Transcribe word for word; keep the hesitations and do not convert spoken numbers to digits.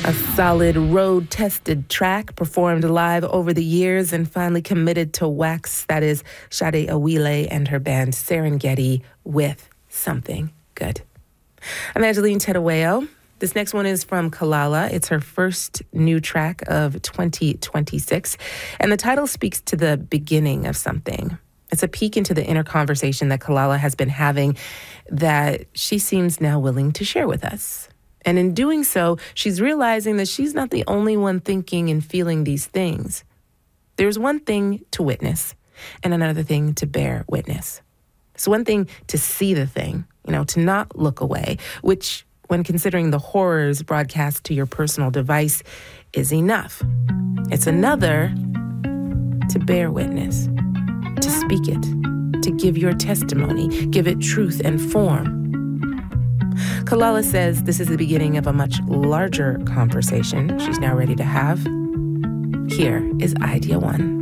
A solid road-tested track performed live over the years and finally committed to wax. That is Sade Awile and her band Serengeti with Something Good. I'm Angeline Tedaweo. This next one is from Kalala. It's her first new track of twenty twenty-six, and the title speaks to the beginning of something. It's a peek into the inner conversation that Kalala has been having that she seems now willing to share with us. And in doing so, she's realizing that she's not the only one thinking and feeling these things. There's one thing to witness and another thing to bear witness. It's one thing to see the thing, you know, to not look away, which, when considering the horrors broadcast to your personal device, is enough. It's another to bear witness, to speak it, to give your testimony, give it truth and form. Kalala says this is the beginning of a much larger conversation she's now ready to have. Here is Idea One.